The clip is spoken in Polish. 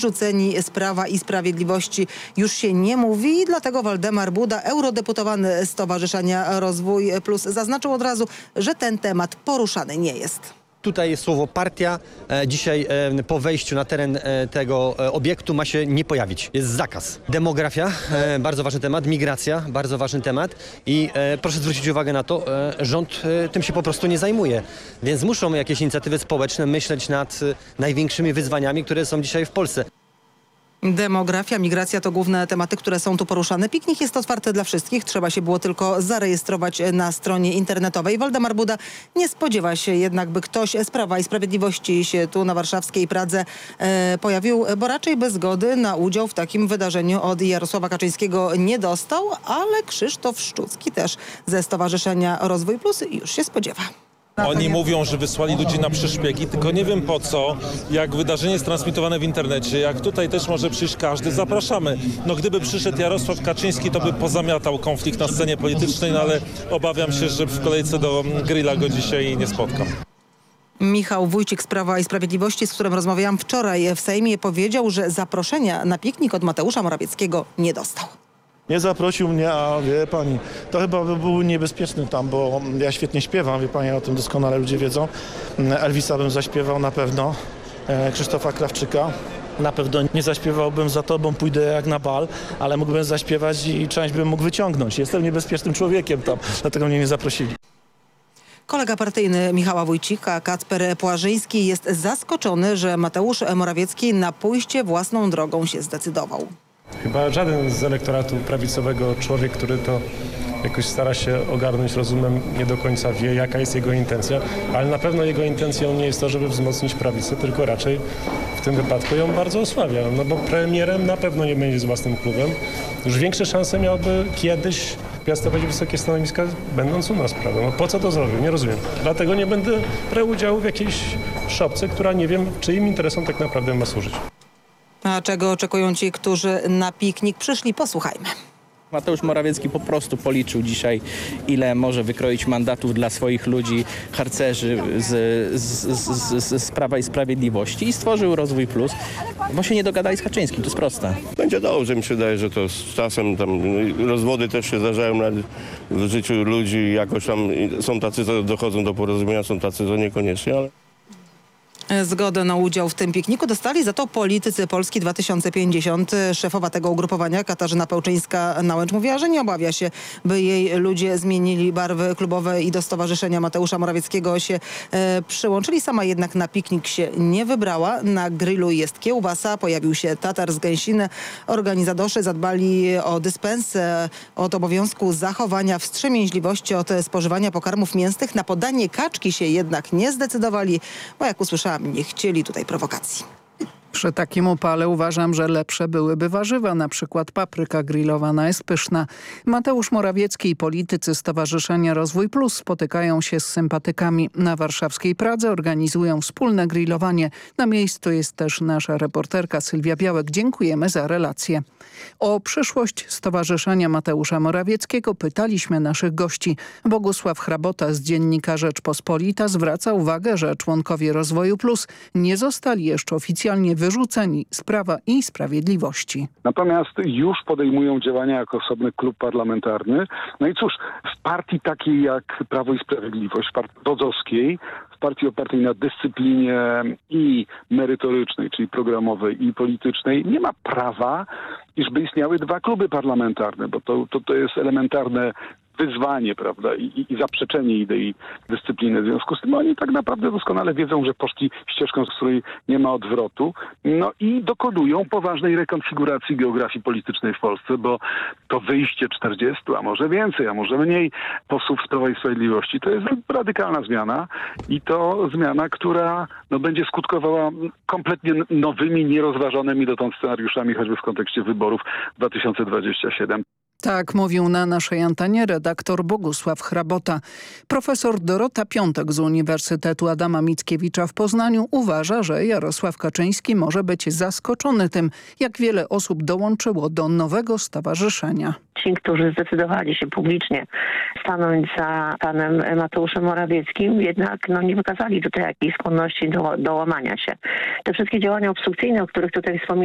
wyrzuceni z Prawa i Sprawiedliwości już się nie mówi i dlatego Waldemar Buda, eurodeputowany Stowarzyszenia Rozwój Plus, zaznaczył od razu, że ten temat poruszany nie jest. Tutaj jest słowo partia. Dzisiaj po wejściu na teren tego obiektu ma się nie pojawić. Jest zakaz. Demografia, bardzo ważny temat. Migracja, bardzo ważny temat. I proszę zwrócić uwagę na to, rząd tym się po prostu nie zajmuje. Więc muszą jakieś inicjatywy społeczne myśleć nad największymi wyzwaniami, które są dzisiaj w Polsce. Demografia, migracja to główne tematy, które są tu poruszane. Piknik jest otwarty dla wszystkich. Trzeba się było tylko zarejestrować na stronie internetowej. Waldemar Buda nie spodziewa się jednak, by ktoś z Prawa i Sprawiedliwości się tu na warszawskiej Pradze pojawił, bo raczej bez zgody na udział w takim wydarzeniu od Jarosława Kaczyńskiego nie dostał, ale Krzysztof Szczucki też ze Stowarzyszenia Rozwój Plus już się spodziewa. Oni mówią, że wysłali ludzi na przyszpiegi, tylko nie wiem po co, jak wydarzenie jest transmitowane w internecie, jak tutaj też może przyjść każdy, zapraszamy. No gdyby przyszedł Jarosław Kaczyński, to by pozamiatał konflikt na scenie politycznej, no ale obawiam się, że w kolejce do grilla go dzisiaj nie spotkam. Michał Wójcik z Prawa i Sprawiedliwości, z którym rozmawiałam wczoraj w Sejmie, powiedział, że zaproszenia na piknik od Mateusza Morawieckiego nie dostał. Nie zaprosił mnie, a wie pani, to chyba by był niebezpieczny tam, bo ja świetnie śpiewam, wie pani, o tym doskonale ludzie wiedzą. Elvisa bym zaśpiewał na pewno, Krzysztofa Krawczyka. Na pewno nie zaśpiewałbym Za tobą pójdę jak na bal, ale mógłbym zaśpiewać i część bym mógł wyciągnąć. Jestem niebezpiecznym człowiekiem tam, dlatego mnie nie zaprosili. Kolega partyjny Michała Wójcika, Kacper Płażyński, jest zaskoczony, że Mateusz Morawiecki na pójście własną drogą się zdecydował. Chyba żaden z elektoratu prawicowego, człowiek, który to jakoś stara się ogarnąć rozumem, nie do końca wie, jaka jest jego intencja, ale na pewno jego intencją nie jest to, żeby wzmocnić prawicę, tylko raczej w tym wypadku ją bardzo osłabia, no bo premierem na pewno nie będzie z własnym klubem. Już większe szanse miałby kiedyś piastować wysokie stanowiska, będąc u nas, prawda? No po co to zrobił? Nie rozumiem. Dlatego nie będę brał udziału w jakiejś szopce, która nie wiem, czyim interesom tak naprawdę ma służyć. A czego oczekują ci, którzy na piknik przyszli? Posłuchajmy. Mateusz Morawiecki po prostu policzył dzisiaj, ile może wykroić mandatów dla swoich ludzi, harcerzy z Prawa i Sprawiedliwości i stworzył Rozwój Plus, bo się nie dogadali z Kaczyńskim, to jest proste. Będzie dobrze, mi się wydaje, że to z czasem tam rozwody też się zdarzają w życiu ludzi, jakoś tam są tacy, co dochodzą do porozumienia, są tacy, co niekoniecznie, ale... Zgodę na udział w tym pikniku dostali za to politycy Polski 2050. Szefowa tego ugrupowania, Katarzyna Pełczyńska-Nałęcz, mówiła, że nie obawia się, by jej ludzie zmienili barwy klubowe i do Stowarzyszenia Mateusza Morawieckiego się przyłączyli. Sama jednak na piknik się nie wybrała. Na grillu jest kiełbasa, pojawił się tatar z gęsiny. Organizatorzy zadbali o dyspensę od obowiązku zachowania wstrzemięźliwości od spożywania pokarmów mięsnych. Na podanie kaczki się jednak nie zdecydowali, bo jak usłyszałam, nie chcieli tutaj prowokacji. Przy takim upale uważam, że lepsze byłyby warzywa, na przykład papryka grillowana jest pyszna. Mateusz Morawiecki i politycy Stowarzyszenia Rozwój Plus spotykają się z sympatykami na warszawskiej Pradze, organizują wspólne grillowanie. Na miejscu jest też nasza reporterka Sylwia Białek. Dziękujemy za relację. O przyszłość Stowarzyszenia Mateusza Morawieckiego pytaliśmy naszych gości. Bogusław Hrabota z dziennika Rzeczpospolita zwraca uwagę, że członkowie Rozwoju Plus nie zostali jeszcze oficjalnie wyrzuceni z Prawa i Sprawiedliwości. Natomiast już podejmują działania jako osobny klub parlamentarny. No i cóż, w partii takiej jak Prawo i Sprawiedliwość, w partii rodzowskiej, w partii opartej na dyscyplinie i merytorycznej, czyli programowej i politycznej, nie ma prawa, iżby istniały dwa kluby parlamentarne, bo to jest elementarne wyzwanie, prawda, i zaprzeczenie idei dyscypliny. W związku z tym oni tak naprawdę doskonale wiedzą, że poszli ścieżką, z której nie ma odwrotu, no i dokonują poważnej rekonfiguracji geografii politycznej w Polsce, bo to wyjście 40, a może więcej, a może mniej posłów z Prawa i Sprawiedliwości, to jest radykalna zmiana i to zmiana, która będzie skutkowała kompletnie nowymi, nierozważonymi dotąd scenariuszami, choćby w kontekście wyborów 2027. Tak mówił na naszej antenie redaktor Bogusław Hrabota. Profesor Dorota Piątek z Uniwersytetu Adama Mickiewicza w Poznaniu uważa, że Jarosław Kaczyński może być zaskoczony tym, jak wiele osób dołączyło do nowego stowarzyszenia. Ci, którzy zdecydowali się publicznie stanąć za panem Mateuszem Morawieckim, jednak nie wykazali tutaj jakiejś skłonności do łamania się. Te wszystkie działania obstrukcyjne, o których tutaj wspomniałem,